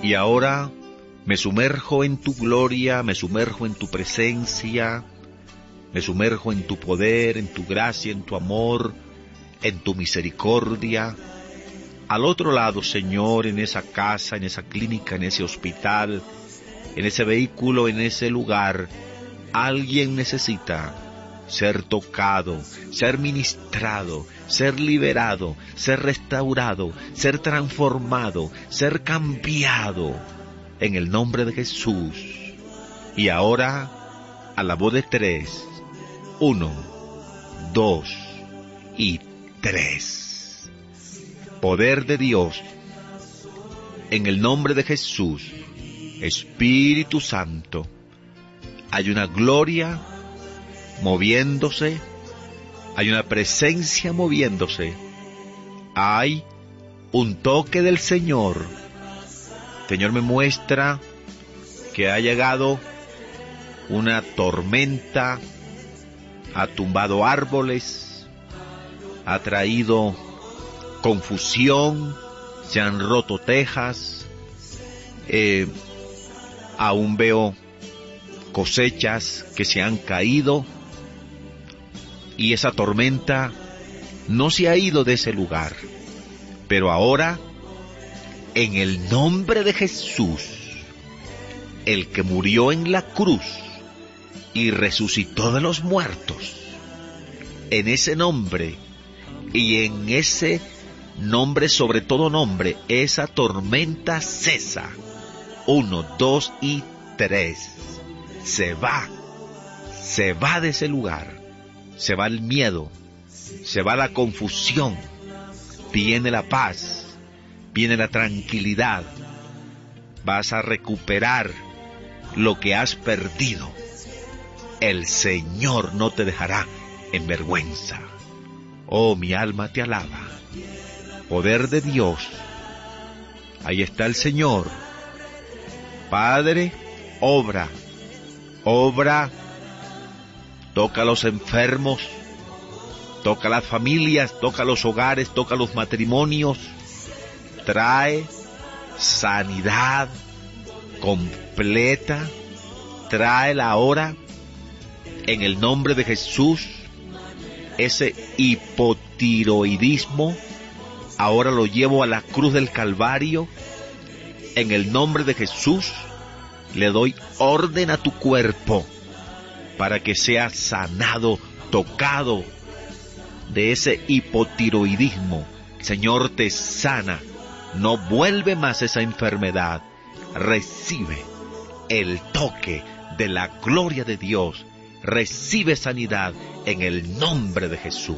Y ahora me sumerjo en tu gloria, me sumerjo en tu presencia, me sumerjo en tu poder, en tu gracia, en tu amor, en tu misericordia. Al otro lado, Señor, en esa casa, en esa clínica, en ese hospital, en ese vehículo, en ese lugar, alguien necesita ser tocado, ser ministrado, ser liberado, ser restaurado, ser transformado, ser cambiado, en el nombre de Jesús. Y ahora, a la voz de 3, 1, 2 y 3. Poder de Dios, en el nombre de Jesús, Espíritu Santo, hay una gloria moviéndose, hay una presencia moviéndose, hay un toque del Señor. El Señor me muestra que ha llegado una tormenta, ha tumbado árboles, ha traído confusión, se han roto tejas, aún veo cosechas que se han caído, y esa tormenta no se ha ido de ese lugar. Pero ahora, en el nombre de Jesús, el que murió en la cruz y resucitó de los muertos, en ese nombre y en ese nombre sobre todo nombre, esa tormenta cesa. 1, 2 y 3. Se va de ese lugar, se va el miedo, se va la confusión, viene la paz, viene la tranquilidad, vas a recuperar lo que has perdido. El Señor no te dejará en vergüenza. Oh, mi alma te alaba. Poder de Dios. Ahí está el Señor. Padre, obra, toca a los enfermos, toca a las familias, toca a los hogares, toca a los matrimonios, trae sanidad completa, tráela ahora, en el nombre de Jesús. Ese hipotiroidismo, ahora lo llevo a la cruz del Calvario. En el nombre de Jesús, le doy orden a tu cuerpo para que sea sanado, tocado de ese hipotiroidismo. El Señor te sana, no vuelve más esa enfermedad. Recibe el toque de la gloria de Dios, recibe sanidad en el nombre de Jesús.